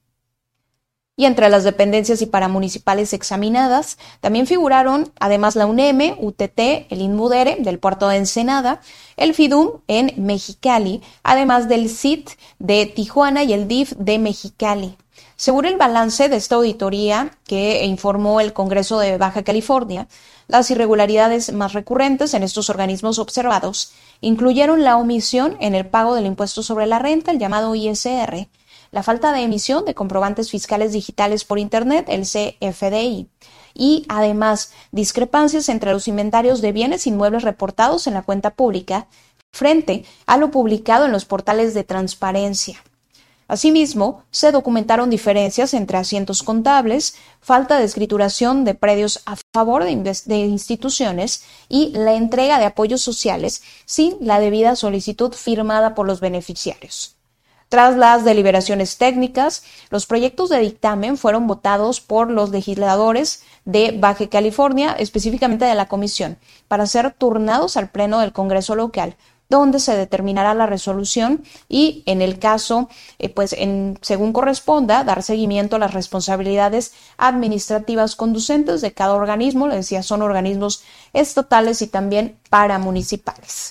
Y entre las dependencias y paramunicipales examinadas, también figuraron además la UNEM, U T T, el INMUDERE del puerto de Ensenada, el FIDUM en Mexicali, además del C I T de Tijuana y el D I F de Mexicali. Según el balance de esta auditoría que informó el Congreso de Baja California, las irregularidades más recurrentes en estos organismos observados incluyeron la omisión en el pago del impuesto sobre la renta, el llamado I S R, la falta de emisión de comprobantes fiscales digitales por Internet, el C F D I, y además discrepancias entre los inventarios de bienes inmuebles reportados en la cuenta pública frente a lo publicado en los portales de transparencia. Asimismo, se documentaron diferencias entre asientos contables, falta de escrituración de predios a favor de, de instituciones y la entrega de apoyos sociales sin la debida solicitud firmada por los beneficiarios. Tras las deliberaciones técnicas, los proyectos de dictamen fueron votados por los legisladores de Baja California, específicamente de la Comisión, para ser turnados al Pleno del Congreso local, donde se determinará la resolución y, en el caso, eh, pues en, según corresponda, dar seguimiento a las responsabilidades administrativas conducentes de cada organismo. Les decía, son organismos estatales y también paramunicipales.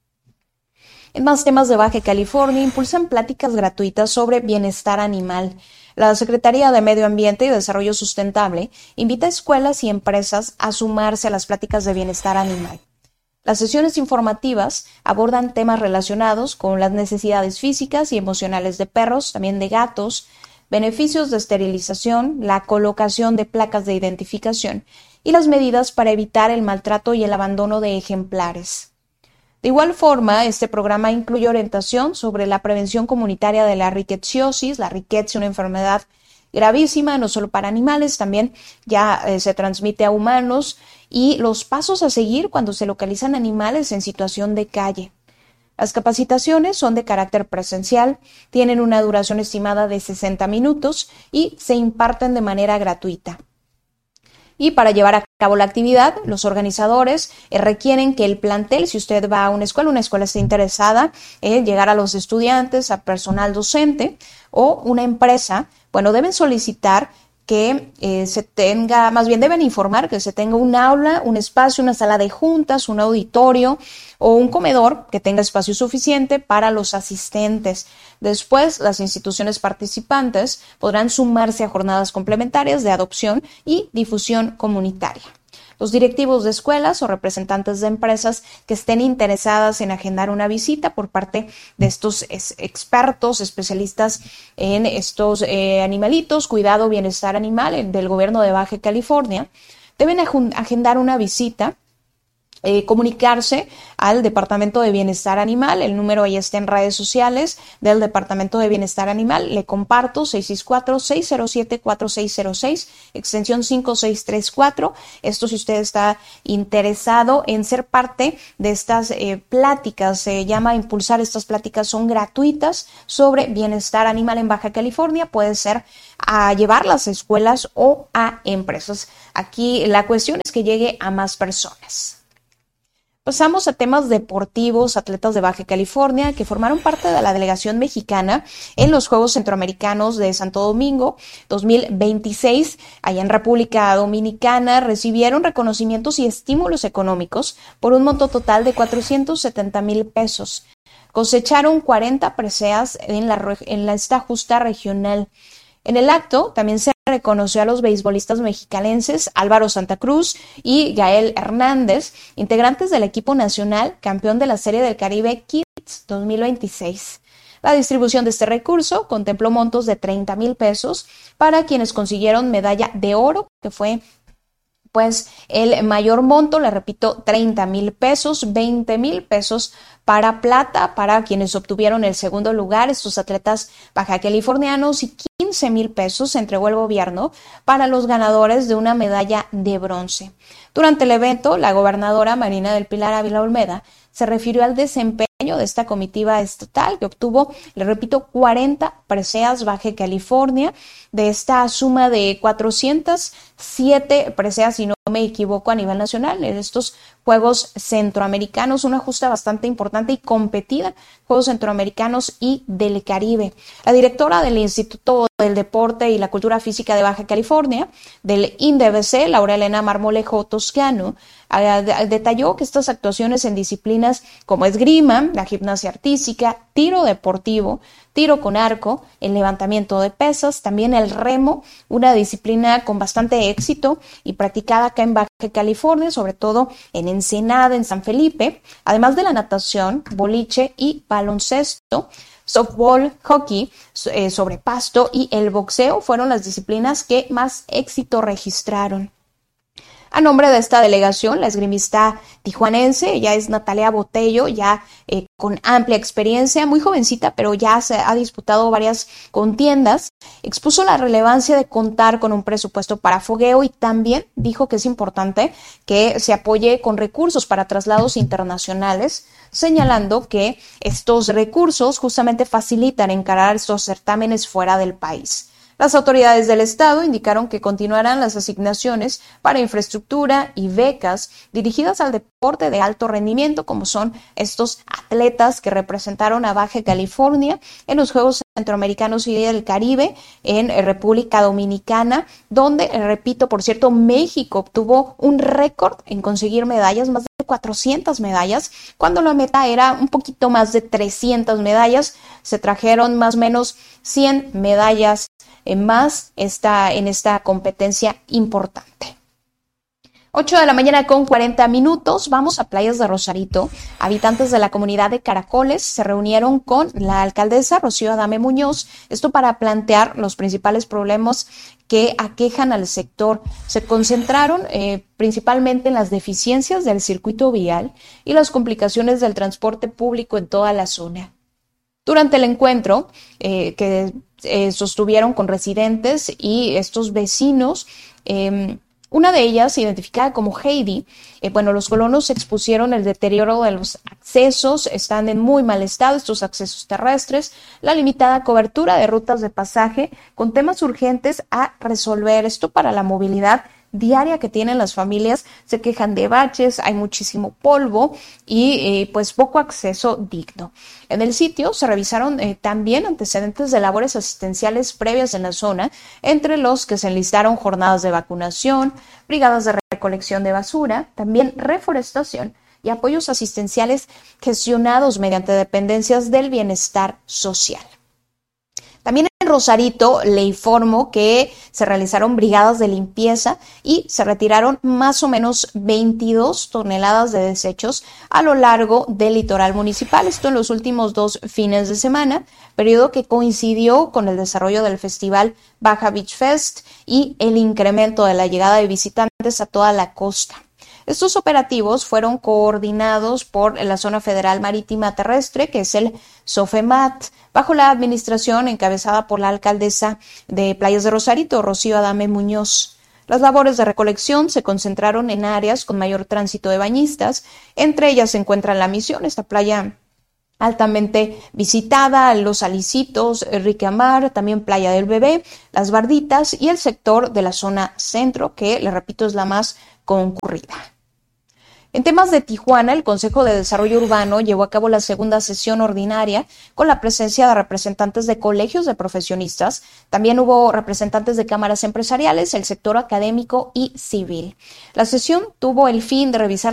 En más temas de Baja California, impulsan pláticas gratuitas sobre bienestar animal. La Secretaría de Medio Ambiente y Desarrollo Sustentable invita a escuelas y empresas a sumarse a las pláticas de bienestar animal. Las sesiones informativas abordan temas relacionados con las necesidades físicas y emocionales de perros, también de gatos, beneficios de esterilización, la colocación de placas de identificación y las medidas para evitar el maltrato y el abandono de ejemplares. De igual forma, este programa incluye orientación sobre la prevención comunitaria de la rickettsiosis, la riqueza, una enfermedad gravísima, no solo para animales, también ya eh, se transmite a humanos, y los pasos a seguir cuando se localizan animales en situación de calle. Las capacitaciones son de carácter presencial, tienen una duración estimada de sesenta minutos y se imparten de manera gratuita. Y para llevar a cabo la actividad, los organizadores eh, requieren que el plantel, si usted va a una escuela, una escuela está interesada en llegar a los estudiantes, a personal docente o una empresa, bueno, deben solicitar que eh, se tenga, más bien deben informar que se tenga un aula, un espacio, una sala de juntas, un auditorio o un comedor que tenga espacio suficiente para los asistentes. Después, las instituciones participantes podrán sumarse a jornadas complementarias de adopción y difusión comunitaria. Los directivos de escuelas o representantes de empresas que estén interesadas en agendar una visita por parte de estos expertos, especialistas en estos eh, animalitos, cuidado, bienestar animal del gobierno de Baja California, deben agendar una visita. Eh, comunicarse al Departamento de Bienestar Animal. El número ahí está en redes sociales del Departamento de Bienestar Animal. Le comparto seis seis cuatro, seis cero siete, cuatro seis cero seis, extensión cinco seis tres cuatro. Esto si usted está interesado en ser parte de estas eh, pláticas, se llama Impulsar. Estas pláticas son gratuitas sobre bienestar animal en Baja California. Puede ser a llevarlas a escuelas o a empresas. Aquí la cuestión es que llegue a más personas. Pasamos a temas deportivos. Atletas de Baja California que formaron parte de la delegación mexicana en los Juegos Centroamericanos de Santo Domingo dos mil veintiséis, allá en República Dominicana, recibieron reconocimientos y estímulos económicos por un monto total de cuatrocientos setenta mil pesos. Cosecharon cuarenta preseas en la, en la esta justa regional. En el acto también se reconoció a los beisbolistas mexicalenses Álvaro Santa Cruz y Gael Hernández, integrantes del equipo nacional campeón de la Serie del Caribe Kids dos mil veintiséis. La distribución de este recurso contempló montos de treinta mil pesos para quienes consiguieron medalla de oro, que fue pues el mayor monto, le repito, treinta mil pesos, veinte mil pesos para plata para quienes obtuvieron el segundo lugar, estos atletas baja californianos, y quince mil pesos se entregó el gobierno para los ganadores de una medalla de bronce. Durante el evento, la gobernadora Marina del Pilar Ávila Olmeda se refirió al desempeño de esta comitiva estatal que obtuvo, le repito, cuarenta preseas Baja California, de esta suma de cuatrocientas siete preseas, si no me equivoco, a nivel nacional en estos Juegos Centroamericanos, una justa bastante importante y competida, Juegos Centroamericanos y del Caribe. La directora del Instituto del Deporte y la Cultura Física de Baja California, del I N D B C, Laura Elena Marmolejo Toscano, detalló que estas actuaciones en disciplinas como esgrima, la gimnasia artística, tiro deportivo, tiro con arco, el levantamiento de pesas, también el remo, una disciplina con bastante éxito y practicada acá en Baja California, sobre todo en Ensenada, en San Felipe, además de la natación, boliche y baloncesto, softball, hockey eh, sobre pasto y el boxeo fueron las disciplinas que más éxito registraron. A nombre de esta delegación, la esgrimista tijuanense, ella es Natalia Botello, ya eh, con amplia experiencia, muy jovencita, pero ya se ha disputado varias contiendas, expuso la relevancia de contar con un presupuesto para fogueo y también dijo que es importante que se apoye con recursos para traslados internacionales, señalando que estos recursos justamente facilitan encarar estos certámenes fuera del país. Las autoridades del estado indicaron que continuarán las asignaciones para infraestructura y becas dirigidas al deporte de alto rendimiento, como son estos atletas que representaron a Baja California en los Juegos Centroamericanos y del Caribe en República Dominicana, donde, repito, por cierto, México obtuvo un récord en conseguir medallas, más de cuatrocientas medallas, cuando la meta era un poquito más de trescientas medallas. Se trajeron más o menos cien medallas más esta, en esta competencia importante. ocho de la mañana con cuarenta minutos, vamos a Playas de Rosarito. Habitantes de la comunidad de Caracoles se reunieron con la alcaldesa Rocío Adame Muñoz, esto para plantear los principales problemas que aquejan al sector. Se concentraron eh, principalmente en las deficiencias del circuito vial y las complicaciones del transporte público en toda la zona. Durante el encuentro eh, que eh, sostuvieron con residentes y estos vecinos, eh, una de ellas, identificada como Heidi, eh, bueno, los colonos expusieron el deterioro de los accesos, están en muy mal estado estos accesos terrestres, la limitada cobertura de rutas de pasaje con temas urgentes a resolver, esto para la movilidad diaria que tienen las familias. Se quejan de baches, hay muchísimo polvo y eh, pues poco acceso digno. En el sitio se revisaron eh, también antecedentes de labores asistenciales previas en la zona, entre los que se enlistaron jornadas de vacunación, brigadas de recolección de basura, también reforestación y apoyos asistenciales gestionados mediante dependencias del bienestar social. También en Rosarito le informo que se realizaron brigadas de limpieza y se retiraron más o menos veintidós toneladas de desechos a lo largo del litoral municipal. Esto en los últimos dos fines de semana, periodo que coincidió con el desarrollo del festival Baja Beach Fest y el incremento de la llegada de visitantes a toda la costa. Estos operativos fueron coordinados por la Zona Federal Marítima Terrestre, que es el SOFEMAT, bajo la administración encabezada por la alcaldesa de Playas de Rosarito, Rocío Adame Muñoz. Las labores de recolección se concentraron en áreas con mayor tránsito de bañistas. Entre ellas se encuentra La Misión, esta playa altamente visitada, Los Alicitos, Riquemar, también Playa del Bebé, Las Barditas y el sector de la zona centro, que, le repito, es la más concurrida. En temas de Tijuana, el Consejo de Desarrollo Urbano llevó a cabo la segunda sesión ordinaria con la presencia de representantes de colegios de profesionistas. También hubo representantes de cámaras empresariales, el sector académico y civil. La sesión tuvo el fin de revisar